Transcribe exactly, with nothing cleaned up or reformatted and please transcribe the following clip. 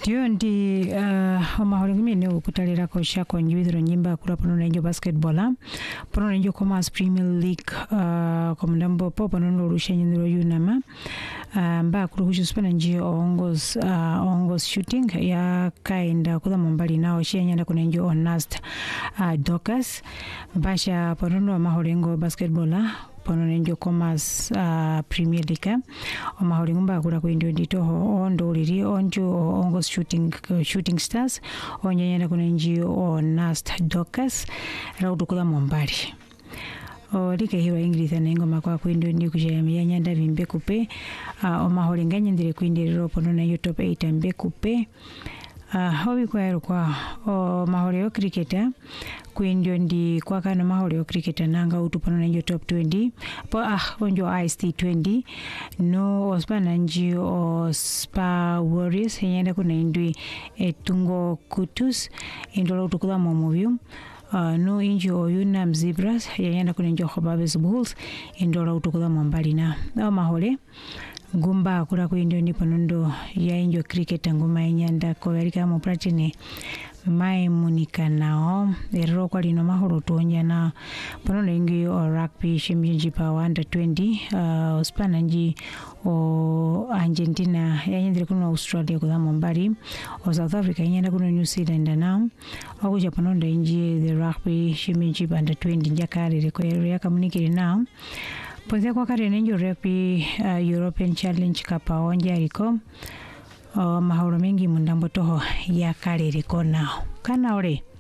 Dio ndi uh, omaholi ngimene ukutalira ko shako njibidro nyimba kula pano nenjo basketball pano nenjo Commerce Premier League uh, komandambo popo nono lushenyindiro yunama uh, mba kulu kuchuspana njio ongos uh, ongos shooting ya kaenda kula mbali nao shenyanda kunenjo onast uh, Docas basha pano omaholi ngo basketball pano nenjo Commerce uh, Premier League omaholi ngumba kula kuindio ndito ondo liri onjo ongos shooting uh, shooting stars onyenya kunenji o Nast Docas rautukula mombali o like hiwa ingiliza nengo makwa kuindio ndi kujayamia nyanda vimbe kupe uh, omaholi nganyendire kuindiriro pono na YouTube eight mbe kupe uh, hobi kwa ero kwa o maholi yo cricketa kuindio ndi kwa kana maholi yo cricketa nanga utupano na top twenty po ah onjo I S T twenty no ospana nji o Spa Warriors yenda kuna indwi etungo kutus indola utukula momuvyu uh, no inji o Yunam Zebras yenda kuna njo Khobabes Bulls indola utukula mombali na o maholi gumba kula kuindio ndipo nondo ya injo cricket ngoma inyanda ko yarika mo platine mai munika nao ero kwa lino mahoro tonya na pano nengi o rugby championship under twenty uh, spana nji o Argentina yanyendere kuno Australia kula mombali o South Africa yanyenda kuno New Zealand na au Japan ndo nji the rugby championship under twenty njakari reko yakamunikire na ponze kwa kare nenjo rugby uh, European Challenge Cup onja riko uh, mahoro mengi mundambo toho ya kare riko nao kana ore